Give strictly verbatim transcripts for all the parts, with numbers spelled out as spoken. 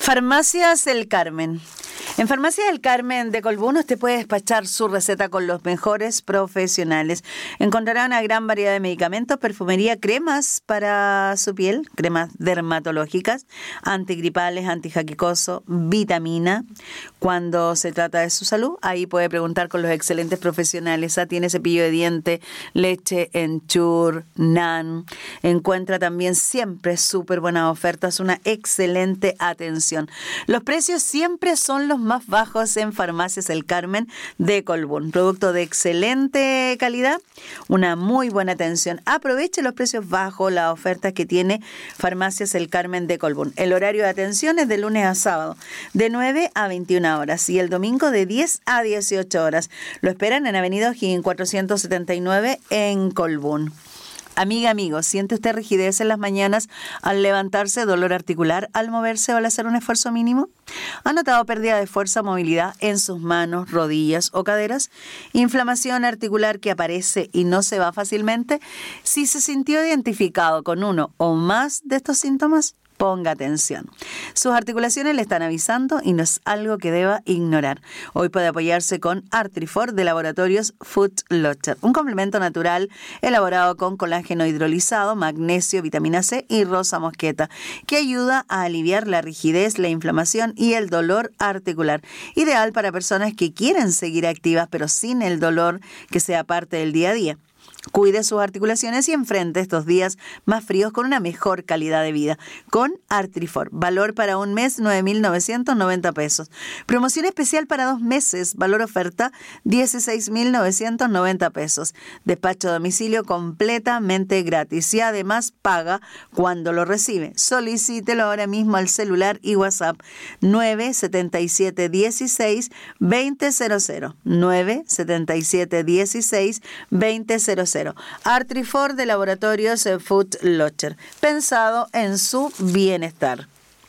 Farmacias El Carmen. En Farmacias El Carmen de Colbún usted puede despachar su receta con los mejores profesionales. Encontrará una gran variedad de medicamentos, perfumería, cremas para su piel, cremas dermatológicas, antigripales, antijaquicoso, vitamina. Cuando se trata de su salud, ahí puede preguntar con los excelentes profesionales. Ah, tiene cepillo de diente, leche Ensure, Nan. Encuentra también siempre súper buenas ofertas, una excelente atención. Los precios siempre son los más bajos en Farmacias El Carmen de Colbún. Producto de excelente calidad, una muy buena atención. Aproveche los precios bajos, las ofertas que tiene Farmacias El Carmen de Colbún. El horario de atención es de lunes a sábado, de nueve a veintiuna horas, y el domingo de diez a dieciocho horas. Lo esperan en Avenida O'Higgins cuatrocientos setenta y nueve en Colbún. Amiga, amigo, ¿siente usted rigidez en las mañanas al levantarse, dolor articular al moverse o al hacer un esfuerzo mínimo? ¿Ha notado pérdida de fuerza o movilidad en sus manos, rodillas o caderas? ¿Inflamación articular que aparece y no se va fácilmente? Si se sintió identificado con uno o más de estos síntomas, ponga atención. Sus articulaciones le están avisando y no es algo que deba ignorar. Hoy puede apoyarse con Artrifor de Laboratorios Foot Locker, un complemento natural elaborado con colágeno hidrolizado, magnesio, vitamina C y rosa mosqueta, que ayuda a aliviar la rigidez, la inflamación y el dolor articular. Ideal para personas que quieren seguir activas pero sin el dolor que sea parte del día a día. Cuide sus articulaciones y enfrente estos días más fríos con una mejor calidad de vida. Con Artrifor. Valor para un mes, nueve mil novecientos noventa pesos. Promoción especial para dos meses. Valor oferta, dieciséis mil novecientos noventa pesos. Despacho a domicilio completamente gratis y además paga cuando lo recibe. Solicítelo ahora mismo al celular y WhatsApp nueve siete siete uno seis dos cero cero. nueve siete siete uno seis dos cero cero. Artrifor de Laboratorios Foot Locker, pensado en su bienestar.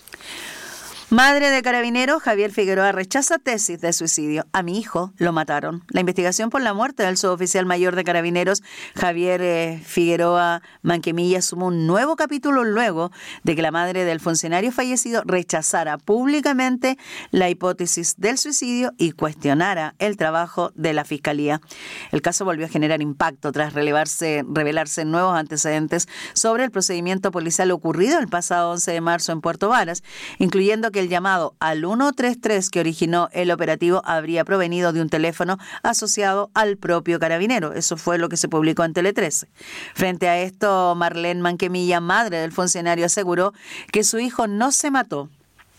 Madre de carabinero, Javier Figueroa rechaza tesis de suicidio. A mi hijo lo mataron. La investigación por la muerte del suboficial mayor de carabineros, Javier eh, Figueroa Manquemilla, sumó un nuevo capítulo luego de que la madre del funcionario fallecido rechazara públicamente la hipótesis del suicidio y cuestionara el trabajo de la Fiscalía. El caso volvió a generar impacto tras revelarse, revelarse nuevos antecedentes sobre el procedimiento policial ocurrido el pasado once de marzo en Puerto Varas, incluyendo que el llamado al ciento treinta y tres que originó el operativo habría provenido de un teléfono asociado al propio carabinero. Eso fue lo que se publicó en Tele trece. Frente a esto, Marlene Manquemilla, madre del funcionario, aseguró que su hijo no se mató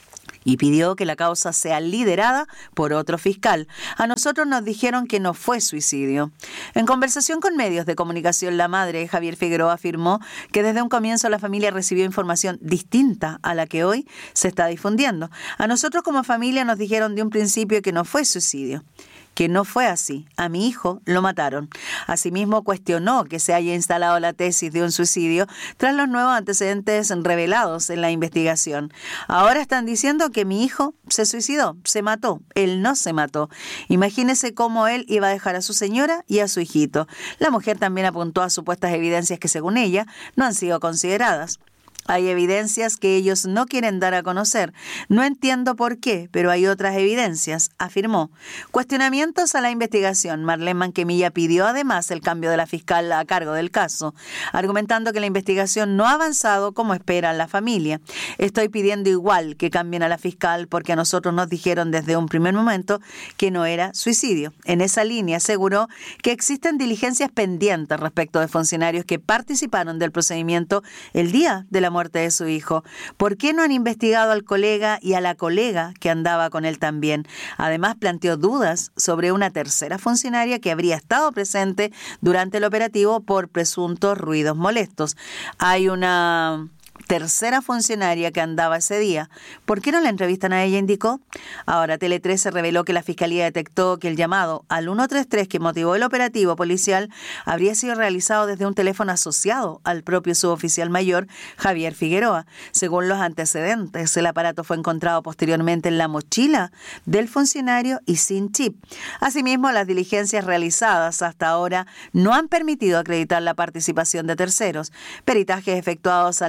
y pidió que la causa sea liderada por otro fiscal. A nosotros nos dijeron que no fue suicidio. En conversación con medios de comunicación, la madre, Javier Figueroa, afirmó que desde un comienzo la familia recibió información distinta a la que hoy se está difundiendo. A nosotros como familia nos dijeron de un principio que no fue suicidio, que no fue así. A mi hijo lo mataron. Asimismo, cuestionó que se haya instalado la tesis de un suicidio tras los nuevos antecedentes revelados en la investigación. Ahora están diciendo que mi hijo se suicidó, se mató. Él no se mató. Imagínese cómo él iba a dejar a su señora y a su hijito. La mujer también apuntó a supuestas evidencias que, según ella, no han sido consideradas. Hay evidencias que ellos no quieren dar a conocer. No entiendo por qué, pero hay otras evidencias, afirmó. Cuestionamientos a la investigación. Marlene Manquemilla pidió además el cambio de la fiscal a cargo del caso, argumentando que la investigación no ha avanzado como espera la familia. Estoy pidiendo igual que cambien a la fiscal porque a nosotros nos dijeron desde un primer momento que no era suicidio. En esa línea aseguró que existen diligencias pendientes respecto de funcionarios que participaron del procedimiento el día de la muerte de su hijo. ¿Por qué no han investigado al colega y a la colega que andaba con él también? Además, planteó dudas sobre una tercera funcionaria que habría estado presente durante el operativo por presuntos ruidos molestos. Hay una tercera funcionaria que andaba ese día. ¿Por qué no la entrevistan a ella?, indicó. Ahora, Tele trece reveló que la Fiscalía detectó que el llamado al ciento treinta y tres que motivó el operativo policial habría sido realizado desde un teléfono asociado al propio suboficial mayor, Javier Figueroa. Según los antecedentes, el aparato fue encontrado posteriormente en la mochila del funcionario y sin chip. Asimismo, las diligencias realizadas hasta ahora no han permitido acreditar la participación de terceros. Peritajes efectuados al arma de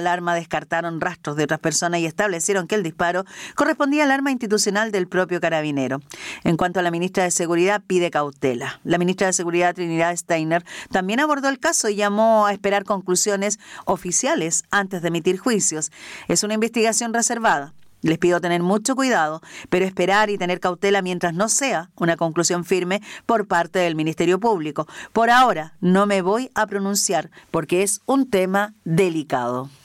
descartaron rastros de otras personas y establecieron que el disparo correspondía al arma institucional del propio carabinero. En cuanto a la ministra de Seguridad, pide cautela. La ministra de Seguridad, Trinidad Steiner, también abordó el caso y llamó a esperar conclusiones oficiales antes de emitir juicios. Es una investigación reservada. Les pido tener mucho cuidado, pero esperar y tener cautela mientras no sea una conclusión firme por parte del Ministerio Público. Por ahora no me voy a pronunciar porque es un tema delicado.